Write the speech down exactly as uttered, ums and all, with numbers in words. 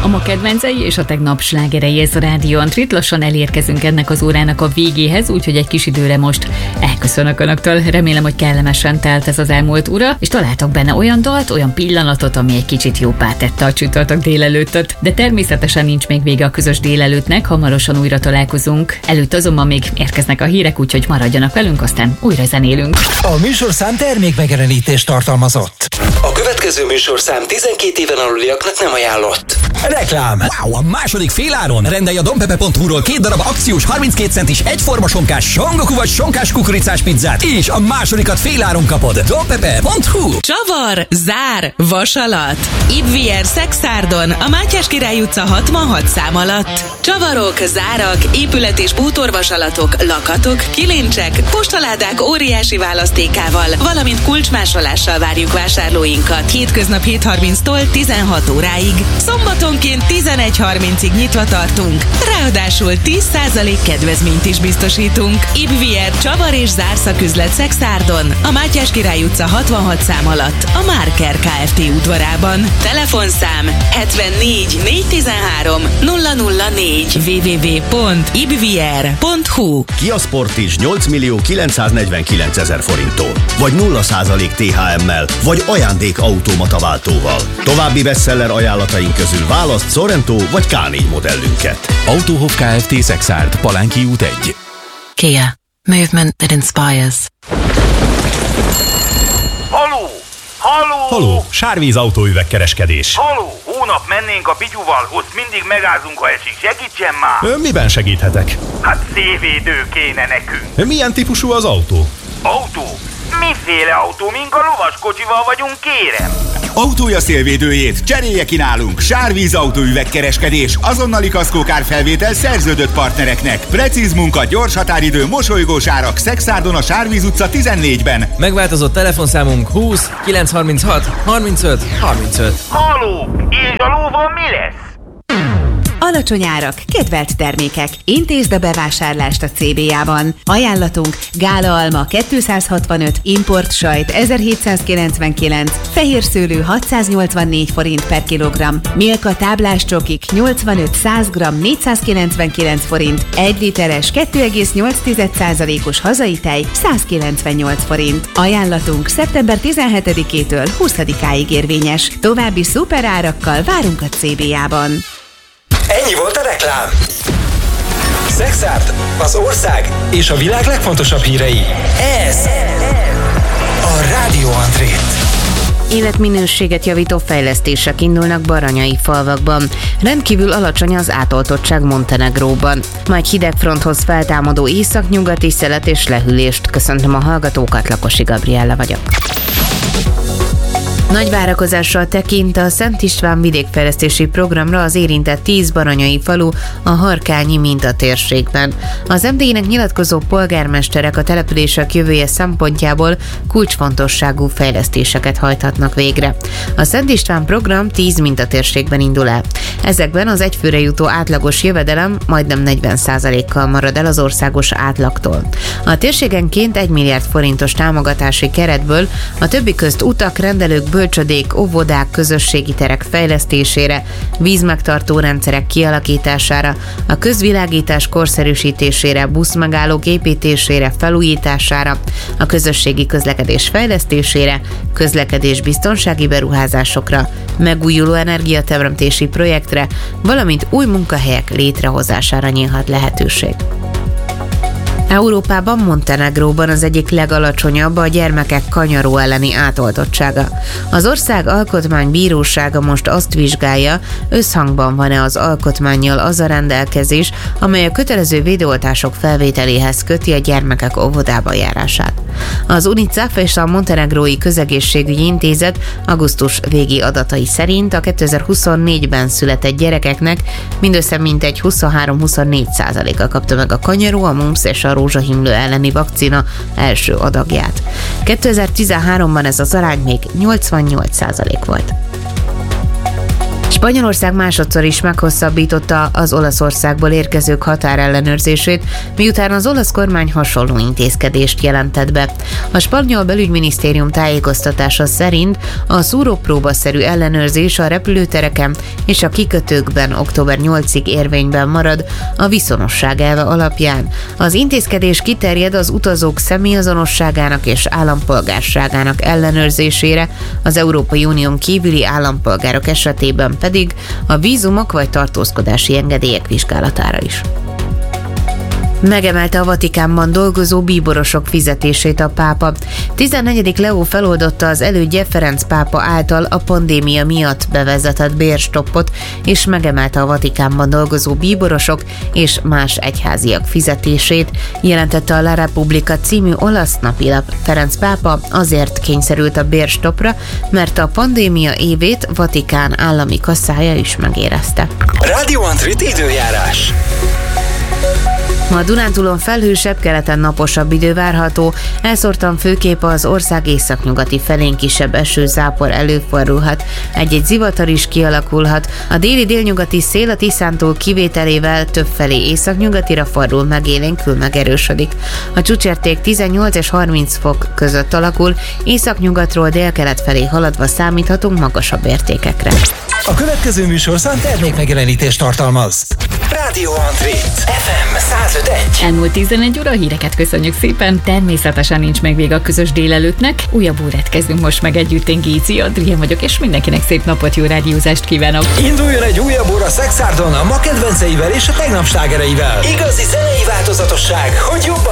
A ma kedvencei és a tegnap slágerei, ez a Rádió Antrit. Lassan elérkezünk ennek az órának a végéhez, úgyhogy egy kis időre most elköszönök önöktől. Remélem, hogy kellemesen telt ez az elmúlt óra, és találtak benne olyan dalt, olyan pillanatot, ami egy kicsit jobbá tette a csütörtök délelőttöt. De természetesen nincs még vége a közös délelőttnek, hamarosan újra találkozunk. Előtt azonban még érkeznek a hírek, úgyhogy maradjanak velünk, aztán újra zenélünk. A műsorszám termékmegjelenítést tartalmazott. A következő műsorszám tizenkét éven aluliaknak nem ajánlott. Reklám. Wow, a második féláron rendelj a dompepe pont hu-ról két darab akciós harminckét centis egyforma sonkás songoku vagy sonkás kukoricás pizzát, és a másodikat féláron kapod. dompepe pont hu. Csavar, zár, vasalat. Ibvier Szexárdon, a Mátyás Király utca hatvanhat szám alatt. Csavarok, zárak, épület- és bútorvasalatok, lakatok, kilincsek, postaládák óriási választékával, valamint kulcsmásolással várjuk vásárlóinkat. Hétköznap hét harminctól tizenhat óráig. Szombatonként tizenegy harmincig nyitva tartunk. Ráadásul tíz százalék kedvezményt is biztosítunk. Ibvier Csavar és Zárszaküzlet Szexárdon, a Mátyás Király utca hatvanhat szám alatt, a Márker Kft. Udvarában. Telefonszám hetvennégy négyszáztizenhárom nulla nulla négy double-u double-u double-u pont ibvier pont hu. Kia Sportage nyolc millió kilencszáznegyvenkilencezer forinttól, vagy nulla százalék té há emmel, vagy ajándék automata váltóval. További bestseller ajánlataink közül választ Sorento vagy ká négy modellünket. Autóhof Kft. Szexárd, Palánki út egy. Kia. Movement that inspires. Haló! Haló! Haló! Sárvíz autóüvegkereskedés. Haló! Hónap mennénk a Pityuval, ott mindig megázunk, ha esik. Segítsen már! Ön miben segíthetek? Hát szévédő kéne nekünk. Milyen típusú az autó? Autó? Miféle autó? Mink a lovaskocsival vagyunk, kérem? Autója szélvédőjét cserélje ki nálunk. Sárvíz autóüvegkereskedés, azonnali kaszkókárfelvétel szerződött partnereknek. Precíz munka, gyors határidő, mosolygós árak. Szexárdon a Sárvíz utca tizennégyben. Megváltozott telefonszámunk húsz kilencszázharminchat harmincöt harmincöt. Haló! És a lóval mi lesz? Alacsony árak, kedvelt termékek. Intézd a bevásárlást a cé bé á-ban. Ajánlatunk: gála alma kétszázhatvanöt, import sajt ezerhétszázkilencvenkilenc, fehér szőlő hatszáznyolcvannégy forint per kilogramm, Milka táblás csokik nyolcvanöt száz gramm négyszázkilencvenkilenc forint, egy literes kettő egész nyolc százalékos hazai tej százkilencvennyolc forint. Ajánlatunk szeptember tizenhetedikétől huszadikáig érvényes. További szuperárakkal várunk a cé bé á-ban. Ennyi volt a reklám. Szexárd, az ország és a világ legfontosabb hírei. Ez a Rádió Antrit. Életminőséget javító fejlesztések indulnak baranyai falvakban. Rendkívül alacsony az átoltottság Montenegróban. Majd hidegfronthoz feltámadó északnyugati szelet és lehűlést. Köszöntöm a hallgatókat, Lakosi Gabriella vagyok. Nagy várakozással tekint a Szent István vidékfejlesztési programra az érintett tíz baranyai falu a Harkányi mintatérségben. Az em dé i-nek nyilatkozó polgármesterek a települések jövője szempontjából kulcsfontosságú fejlesztéseket hajthatnak végre. A Szent István program tíz mintatérségben indul el. Ezekben az egyfőre jutó átlagos jövedelem majdnem negyven százalékkal marad el az országos átlagtól. A térségenként egy milliárd forintos támogatási keretből a többi közt utak, rendelők, bölcsödék, óvodák, közösségi terek fejlesztésére, vízmegtartó rendszerek kialakítására, a közvilágítás korszerűsítésére, buszmegállók építésére, felújítására, a közösségi közlekedés fejlesztésére, közlekedés biztonsági beruházásokra, megújuló energiateremtési projektre, valamint új munkahelyek létrehozására nyílhat lehetőség. Európában, Montenegróban az egyik legalacsonyabb a gyermekek kanyaró elleni átoltottsága. Az ország alkotmánybírósága most azt vizsgálja, összhangban van-e az alkotmánnyal az a rendelkezés, amely a kötelező védőoltások felvételéhez köti a gyermekek óvodába járását. Az UNICEF és a Montenegrói Közegészségügyi Intézet augusztus végi adatai szerint a kétezer-huszonnégyben született gyerekeknek mindössze mintegy huszonhárom-huszonnégy százaléka kapta meg a kanyaró, a mumps és a rózsahimlő elleni vakcina első adagját. kétezer-tizenháromban ez az arány még nyolcvannyolc százalék volt. Spanyolország másodszor is meghosszabbította az Olaszországból érkezők határellenőrzését, miután az olasz kormány hasonló intézkedést jelentett be. A spanyol belügyminisztérium tájékoztatása szerint a szúrópróbaszerű ellenőrzés a repülőtereken és a kikötőkben október nyolcadikáig érvényben marad a viszonosság elve alapján. Az intézkedés kiterjed az utazók személyazonosságának és állampolgárságának ellenőrzésére, az Európai Unión kívüli állampolgárok esetében pedig a vízumok vagy tartózkodási engedélyek vizsgálatára is. Megemelte a Vatikánban dolgozó bíborosok fizetését a pápa. tizennegyedik Leó feloldotta az elődje Ferenc pápa által a pandémia miatt bevezetett bérstoppot, és megemelte a Vatikánban dolgozó bíborosok és más egyháziak fizetését, jelentette a La Repubblica című olasz napilap. Ferenc pápa azért kényszerült a bérstoppra, mert a pandémia évét Vatikán állami kasszája is megérezte. Radio Antrit időjárás. Ma a Dunántúlon felhősebb, keleten naposabb idő várható, elszórtan főképp az ország északnyugati felén kisebb esőzápor előfordulhat, egy-egy zivatar is kialakulhat, a déli délnyugati szél a Tiszántól kivételével többfelé északnyugatira fordul, megélénkül, megerősödik. A csúcsérték tizennyolc és harminc fok között alakul, északnyugatról délkelet felé haladva számíthatunk magasabb értékekre. A következő műsorszám termékmegjelenítést tartalmaz. Radio Antrit ef em száz öt pont egy. Elmúlt tizenegy óra, híreket köszönjük szépen, természetesen nincs meg vége a közös délelőttnek. Újabb órát kezdünk most meg együtt, én Géci Adrián vagyok, és mindenkinek szép napot, jó rádiózást kívánok. Induljon egy újabb óra Szexárdon a ma kedvenceivel és a tegnap slágereivel. Igazi zenei változatosság, hogy jobban